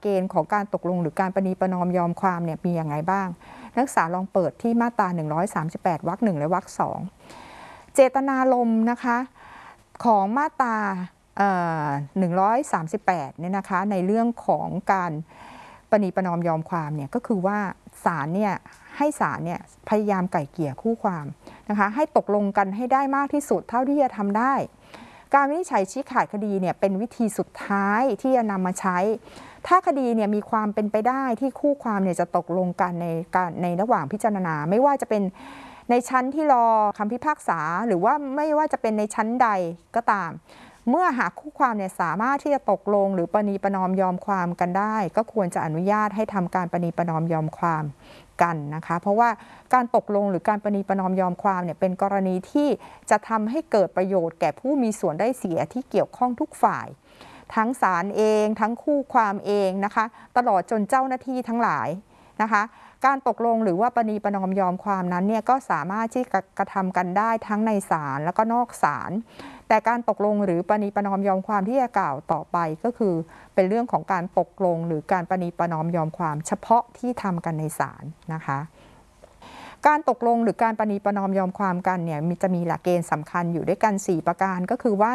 เกณฑ์ของการตกลงหรือการประนีประนอมยอมความเนี่ยมีอย่างไรบ้างนักศึกษาลองเปิดที่มาตรา138วรรค1และวรรค2เจตนารมณ์นะคะของมาตรา138เนี่ยนะคะในเรื่องของการประนีประนอมยอมความเนี่ยก็คือว่าศาลเนี่ยให้ศาลเนี่ยพยายามไกล่เกลี่ยคู่ความนะคะให้ตกลงกันให้ได้มากที่สุดเท่าที่จะทำได้การวินิจฉัยชี้ขาดคดีเนี่ยเป็นวิธีสุดท้ายที่จะนำมาใช้ถ้าคดีเนี่ยมีความเป็นไปได้ที่คู่ความเนี่ยจะตกลงกันในระหว่างพิจารณาไม่ว่าจะเป็นในชั้นที่รอคำพิพากษาหรือว่าไม่ว่าจะเป็นในชั้นใดก็ตามเมื่อหากคู่ความเนี่ยสามารถที่จะตกลงหรือประนีประนอมยอมความกันได้ก็ควรจะอนุญาตให้ทำการประนีประนอมยอมความกันนะคะเพราะว่าการตกลงหรือการประนีประนอมยอมความเนี่ยเป็นกรณีที่จะทำให้เกิดประโยชน์แก่ผู้มีส่วนได้เสียที่เกี่ยวข้องทุกฝ่ายทั้งศาลเองทั้งคู่ความเองนะคะตลอดจนเจ้าหน้าที่ทั้งหลายนะคะการตกลงหรือว่าประนีประนอมยอมความนั้นเนี่ยก็สามารถที่กระทำกันได้ทั้งในศาลแล้วก็นอกศาลแต่การตกลงหรือประนีประนอมยอมความที่จะกล่าวต่อไปก็คือเป็นเรื่องของการตกลงหรือการประนีประนอมยอมความเฉพาะที่ทำกันในศาลนะคะการตกลงหรือการประนีประนอมยอมความกันเนี่ยจะมีหลักเกณฑ์สำคัญอยู่ด้วยกัน4ประการก็คือว่า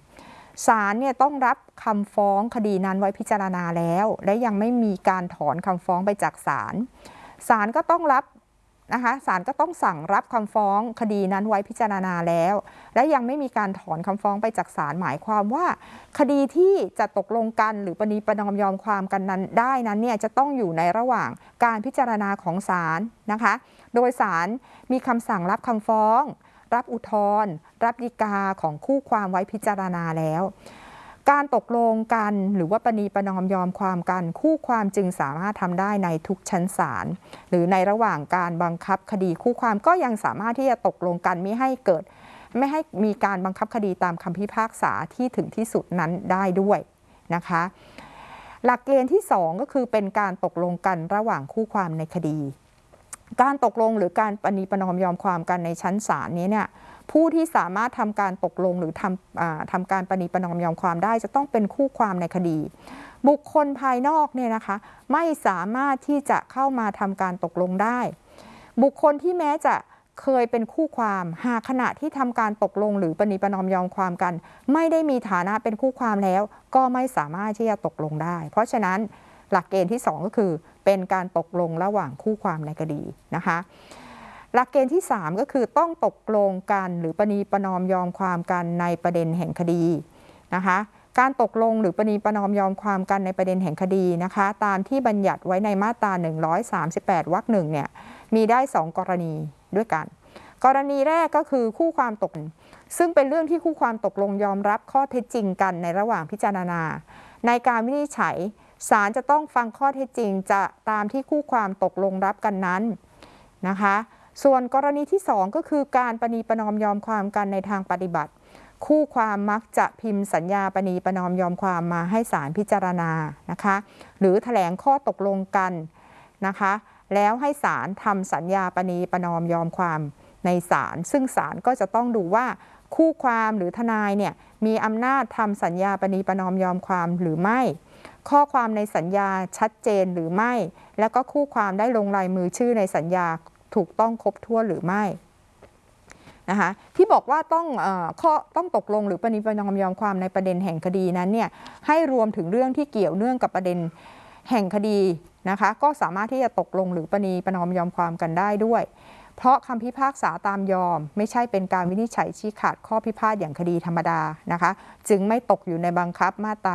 1. ศาลเนี่ยต้องรับคำฟ้องคดีนั้นไว้พิจารณาแล้วและยังไม่มีการถอนคำฟ้องไปจากศาลศาลก็ต้องรับนะคะศาลก็ต้องสั่งรับคำฟ้องคดีนั้นไว้พิจารณาแล้วและยังไม่มีการถอนคำฟ้องไปจากศาลหมายความว่าคดีที่จะตกลงกันหรือประนีประนอมยอมความกันนั้นได้นั้นเนี่ยจะต้องอยู่ในระหว่างการพิจารณาของศาลนะคะโดยศาลมีคำสั่งรับคำฟ้องรับอุทธรณ์รับฎีกาของคู่ความไว้พิจารณาแล้วการตกลงกันหรือว่าประนีประนอมยอมความกันคู่ความจึงสามารถทำได้ในทุกชั้นศาลหรือในระหว่างการบังคับคดีคู่ความก็ยังสามารถที่จะตกลงกันไม่ให้มีการบังคับคดีตามคำพิพากษาที่ถึงที่สุดนั้นได้ด้วยนะคะหลักเกณฑ์ที่2ก็คือเป็นการตกลงกันระหว่างคู่ความในคดีการตกลงหรือการประนีประนอมยอมความกันในชั้นศาลนี้เนี่ยผู้ที่สามารถทำการตกลงหรือทำการประนีประนอมยอมความได้จะต้องเป็นคู่ความในคดีบุคคลภายนอกเนี่ยนะคะไม่สามารถที่จะเข้ามาทำการตกลงได้บุคคลที่แม้จะเคยเป็นคู่ความหากขณะที่ทำการตกลงหรือประนีประนอมยอมความกันไม่ได้มีฐานะเป็นคู่ความแล้วก็ไม่สามารถที่จะตกลงได้เพราะฉะนั้นหลักเกณฑ์ที่2ก็คือเป็นการตกลงระหว่างคู่ความในคดีนะคะหลักเกณฑ์ที่3ก็คือต้องตกลงกันหรือประนีประนอมยอมความกันในประเด็นแห่งคดีนะคะการตกลงหรือประนีประนอมยอมความกันในประเด็นแห่งคดีนะคะตามที่บัญญัติไว้ในมาตรา138วรรค1เนี่ยมีได้2กรณีด้วยกันกรณีแรกก็คือคู่ความตกซึ่งเป็นเรื่องที่คู่ความตกลงยอมรับข้อเท็จจริงกันในระหว่างพิจารณาในการวินิจฉัยศาลจะต้องฟังข้อเท็จจริงจะตามที่คู่ความตกลงรับกันนั้นนะคะส่วนกรณีที่2ก็คือการประนีประนอมยอมความกันในทางปฏิบัติคู่ความมักจะพิมพ์สัญญาประนีประนอมยอมความมาให้ศาลพิจารณานะคะหรือแถลงข้อตกลงกันนะคะแล้วให้ศาลทำสัญญาประนีประนอมยอมความในศาลซึ่งศาลก็จะต้องดูว่าคู่ความหรือทนายเนี่ยมีอำนาจทำสัญญาประนีประนอมยอมความหรือไม่ข้อความในสัญญาชัดเจนหรือไม่แล้วก็คู่ความได้ลงลายมือชื่อในสัญญาถูกต้องครบถ้วนหรือไม่นะคะที่บอกว่าต้องตกลงหรือประนีประนอมยอมความในประเด็นแห่งคดีนั้นเนี่ยให้รวมถึงเรื่องที่เกี่ยวเนื่องกับประเด็นแห่งคดีนะคะก็สามารถที่จะตกลงหรือประนีประนอมยอมความกันได้ด้วยเพราะคำพิพากษาตามยอมไม่ใช่เป็นการวินิจฉัยชี้ขาดข้อพิพาทอย่างคดีธรรมดานะคะจึงไม่ตกอยู่ในบังคับมาตรา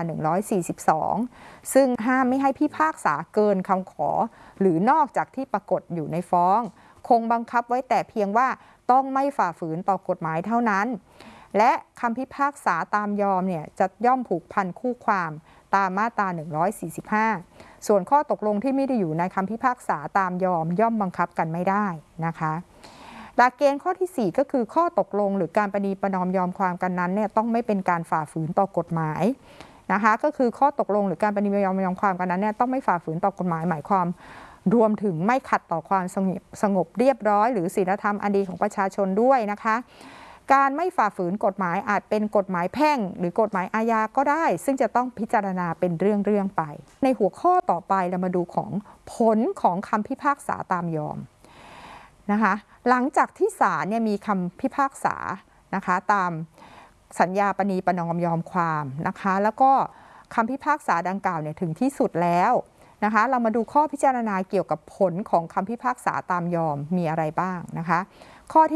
142ซึ่งห้ามไม่ให้พิพากษาเกินคำขอหรือนอกจากที่ปรากฏอยู่ในฟ้องคงบังคับไว้แต่เพียงว่าต้องไม่ฝ่าฝืนต่อกฎหมายเท่านั้นและคำพิพากษาตามยอมเนี่ยจะย่อมผูกพันคู่ความตามมาตรา145ส่วนข้อตกลงที่ไม่ได้อยู่ในคำพิพากษาตามยอมย่อมบังคับกันไม่ได้นะคะหลักเกณฑ์ข้อที่4ก็คือข้อตกลงหรือการประนีประนอมยอมความกันนั้นเนี่ยต้องไม่เป็นการฝ่าฝืนต่อกฎหมายนะคะก็คือข้อตกลงหรือการประนีประนอมยอมความกันนั้นเนี่ยต้องไม่ฝ่าฝืนต่อกฎหมายหมายความรวมถึงไม่ขัดต่อความสงบเรียบร้อยหรือศีลธรรมอันดีของประชาชนด้วยนะคะการไม่ฝ่าฝืนกฎหมายอาจเป็นกฎหมายแพ่งหรือกฎหมายอาญาก็ได้ซึ่งจะต้องพิจารณาเป็นเรื่องไปในหัวข้อต่อไปเรามาดูของผลของคำพิพากษาตามยอมนะคะหลังจากที่ศาลเนี่ยมีคำพิพากษานะคะตามสัญญาปณีประนอมยอมความนะคะแล้วก็คำพิพากษาดังกล่าวเนี่ยถึงที่สุดแล้วนะคะเรามาดูข้อพิจารณาเกี่ยวกับผลของคำพิพากษาตามยอมมีอะไรบ้างนะคะข้อที่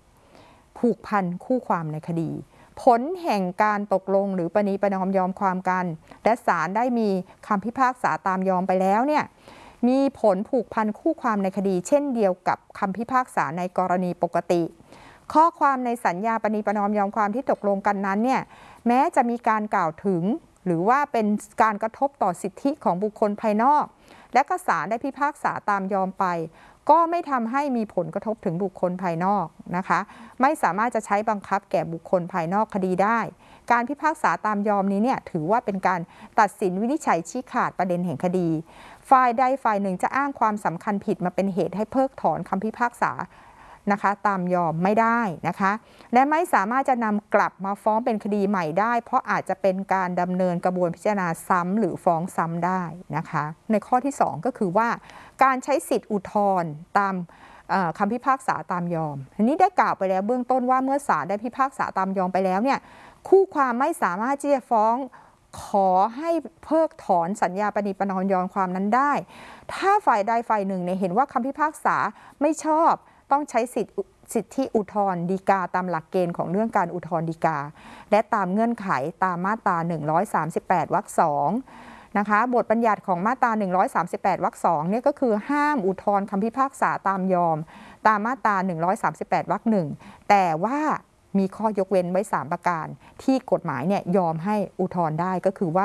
1ผูกพันคู่ความในคดีผลแห่งการตกลงหรือประนีประนอมยอมความกันและศาลได้มีคำพิพากษาตามยอมไปแล้วเนี่ยมีผลผูกพันคู่ความในคดีเช่นเดียวกับคำพิพากษาในกรณีปกติข้อความในสัญญาประนีประนอมยอมความที่ตกลงกันนั้นเนี่ยแม้จะมีการกล่าวถึงหรือว่าเป็นการกระทบต่อสิทธิของบุคคลภายนอกและก็ศาลได้พิพากษาตามยอมไปก็ไม่ทำให้มีผลกระทบถึงบุคคลภายนอกนะคะไม่สามารถจะใช้บังคับแก่บุคคลภายนอกคดีได้การพิพากษาตามยอมนี้เนี่ยถือว่าเป็นการตัดสินวินิจฉัยชี้ขาดประเด็นแห่งคดีฝ่ายใดฝ่ายหนึ่งจะอ้างความสำคัญผิดมาเป็นเหตุให้เพิกถอนคำพิพากษานะคะตามยอมไม่ได้นะคะและไม่สามารถจะนำกลับมาฟ้องเป็นคดีใหม่ได้เพราะอาจจะเป็นการดำเนินกระบวนพิจารณาซ้ำหรือฟ้องซ้ำได้นะคะในข้อที่ 2 ก็คือว่าการใช้สิทธิอุทธรณ์ตามคำพิพากษาตามยอมอันนี้ได้กล่าวไปแล้วเบื้องต้นว่าเมื่อศาลได้พิพากษาตามยอมไปแล้วเนี่ยคู่ความไม่สามารถที่จะฟ้องขอให้เพิกถอนสัญญาประนีประนอมยอมความนั้นได้ถ้าฝ่ายใดฝ่ายหนึ่งเนี่ยเห็นว่าคำพิพากษาไม่ชอบต้องใช้สิทธิอุทธรณ์ฎีกาตามหลักเกณฑ์ของเรื่องการอุทธรณ์ฎีกาและตามเงื่อนไขตามมาตรา138วรรค2นะคะบทบัญญัติของมาตรา138วรรค2เนี่ยก็คือห้ามอุทธรณ์คำพิพากษาตามยอมตามมาตรา138วรรค1แต่ว่ามีข้อยกเว้นไว้3ประการที่กฎหมายเนี่ยยอมให้อุทธรณ์ได้ก็คือว่า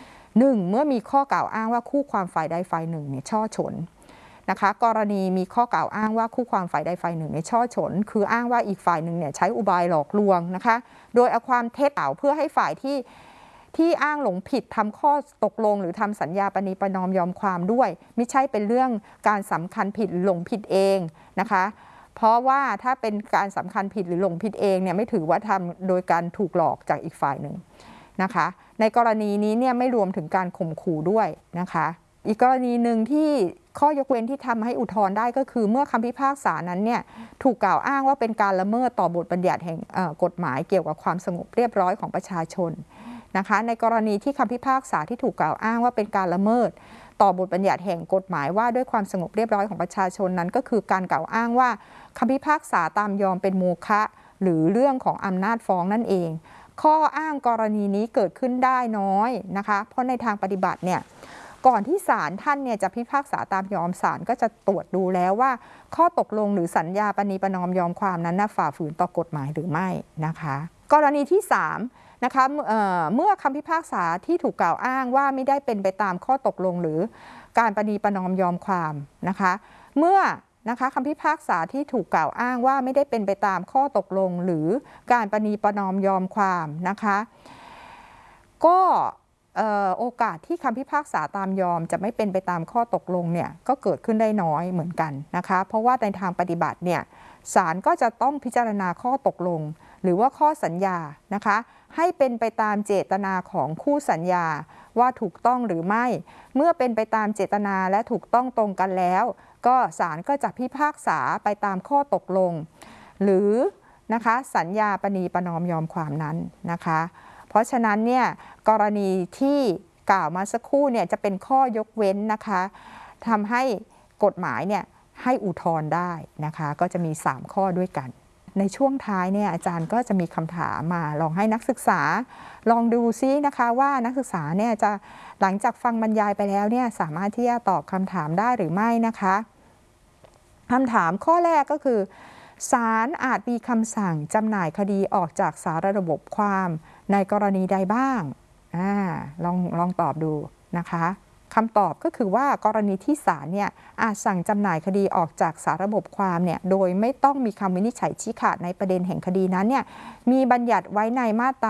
1. เมื่อมีข้อกล่าวอ้างว่าคู่ความฝ่ายใดฝ่ายหนึ่งเนี่ยช่อฉนนะคะกรณีมีข้อกล่าวอ้างว่าคู่ความฝ่ายใดฝ่ายหนึ่งในช่อฉนคืออ้างว่าอีกฝ่ายหนึ่งเนี่ยใช้อุบายหลอกลวงนะคะโดยเอาความเท็จกล่าวเพื่อให้ฝ่ายที่อ้างหลงผิดทำข้อตกลงหรือทำสัญญาประนีประนอมยอมความด้วยไม่ใช่เป็นเรื่องการสำคัญผิดหลงผิดเองนะคะเพราะว่าถ้าเป็นการสำคัญผิดหรือหลงผิดเองเนี่ยไม่ถือว่าทำโดยการถูกหลอกจากอีกฝ่ายหนึ่งนะคะในกรณีนี้เนี่ยไม่รวมถึงการข่มขู่ด้วยนะคะอีกกรณีหนึ่งที่ข้อยกเว้นที่ทำให้อุทธรณ์ได้ก็คือเมื่อคำพิพากษานั้นเนี่ยถูกกล่าวอ้างว่าเป็นการละเมิดต่อบทบัญญัติแห่งกฎหมายเกี่ยวกับความสงบเรียบร้อยของประชาชนนะคะในกรณีที่คำพิพากษาที่ถูกกล่าวอ้างว่าเป็นการละเมิดต่อบทบัญญัติแห่งกฎหมายว่าด้วยความสงบเรียบร้อยของประชาชนนั้นก็คือการกล่าวอ้างว่าคำพิพากษาตามยอมเป็นโมฆะหรือเรื่องของอำนาจฟ้องนั่นเองข้ออ้างกรณีนี้เกิดขึ้นได้น้อยนะคะเพราะในทางปฏิบัติเนี่ยก่อนที่ศาลท่านเนี่ยจะพิพากษาตามยอมศาลก็จะตรวจดูแล้วว่าข้อตกลงหรือสัญญาประนีประนอมยอมความนั้นฝ่าฝืนต่อกฎหมายหรือไม่นะคะกรณีที่3นะคะเมื่อคำพิพากษาที่ถูกกล่าวอ้างว่าไม่ได้เป็นไปตามข้อตกลงหรือการประนีประนอมยอมความนะคะเมื่อนะคะคำพิพากษาที่ถูกกล่าวอ้างว่าไม่ได้เป็นไปตามข้อตกลงหรือการประนีประนอมยอมความนะคะก็โอกาสที่คำพิพากษาตามยอมจะไม่เป็นไปตามข้อตกลงเนี่ยก็เกิดขึ้นได้น้อยเหมือนกันนะคะเพราะว่าในทางปฏิบัติเนี่ยศาลก็จะต้องพิจารณาข้อตกลงหรือว่าข้อสัญญานะคะให้เป็นไปตามเจตนาของคู่สัญญาว่าถูกต้องหรือไม่เมื่อเป็นไปตามเจตนาและถูกต้องตรงกันแล้วก็ศาลก็จะพิพากษาไปตามข้อตกลงหรือนะคะสัญญาประนีประนอมยอมความนั้นนะคะเพราะฉะนั้นเนี่ยกรณีที่กล่าวมาสักครู่เนี่ยจะเป็นข้อยกเว้นนะคะทำให้กฎหมายเนี่ยให้อุทธรณ์ได้นะคะก็จะมี3ข้อด้วยกันในช่วงท้ายเนี่ยอาจารย์ก็จะมีคำถามมาลองให้นักศึกษาลองดูซินะคะว่านักศึกษาเนี่ยจะหลังจากฟังบรรยายไปแล้วเนี่ยสามารถที่จะตอบคำถามได้หรือไม่นะคะคำถามข้อแรกก็คือศาลอาจมีคำสั่งจำหน่ายคดีออกจากสาระบบความในกรณีใดบ้างลองตอบดูนะคะคำตอบก็คือว่ากรณีที่ศาลเนี่ยอาจสั่งจำหน่ายคดีออกจากสาระบบความเนี่ยโดยไม่ต้องมีคำวินิจฉัยชี้ขาดในประเด็นแห่งคดีนั้นเนี่ยมีบัญญัติไว้ในมาตรา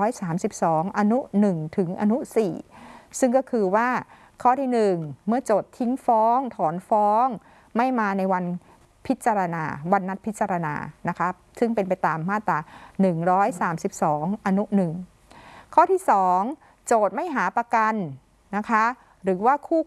132อนุ1ถึงอนุ4ซึ่งก็คือว่าข้อที่1เมื่อโจทก์ทิ้งฟ้องถอนฟ้องไม่มาในวันพิพิจารณาวันนัดพิจารณานะคะซึ่งเป็นไปตามมาตรา132อนุ1ข้อที่2โจทย์ไม่หาประกันนะคะหรือว่าคู่